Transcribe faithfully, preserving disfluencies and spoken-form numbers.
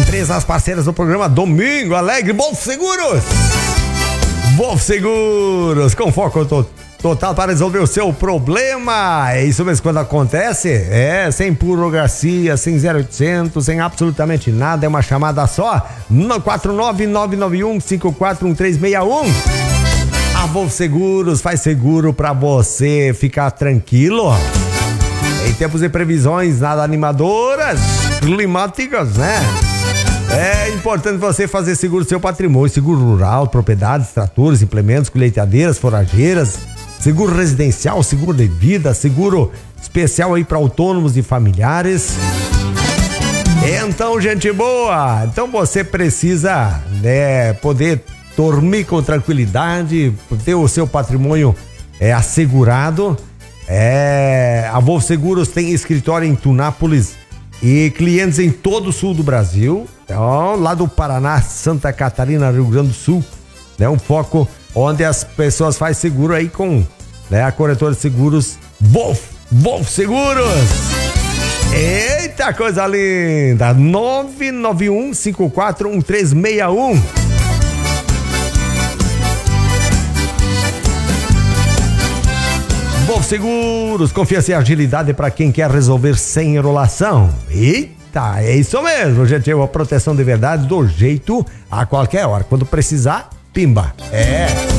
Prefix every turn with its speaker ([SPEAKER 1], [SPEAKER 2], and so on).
[SPEAKER 1] Empresas parceiras do programa Domingo Alegre, Wolf Seguros. Wolf Seguros, com foco to- total para resolver o seu problema. É isso mesmo, quando acontece, é sem burocracia, sem zero oitocentos, sem absolutamente nada, é uma chamada só, no quatro nove nove nove um cinco quatro um três seis um. A Wolf Seguros faz seguro para você ficar tranquilo. Em tempos de previsões nada animadoras, climáticas, né? É importante você fazer seguro do seu patrimônio, seguro rural, propriedades, tratores, implementos, colheitadeiras, forrageiras, seguro residencial, seguro de vida, seguro especial aí para autônomos e familiares. Então, gente boa, então você precisa, né, poder dormir com tranquilidade, ter o seu patrimônio é, assegurado. É, a Wolf Seguros tem escritório em Tunápolis e clientes em todo o sul do Brasil, então, lá do Paraná, Santa Catarina, Rio Grande do Sul, né, um foco onde as pessoas fazem seguro aí com, né, a corretora de seguros Wolf, Wolf Seguros. Eita, coisa linda! nove nove um cinco quatro um três seis um. Wolf Seguros, confiança e agilidade para quem quer resolver sem enrolação. Eita, é isso mesmo, gente. A proteção de verdade do jeito a qualquer hora. Quando precisar, pimba. É.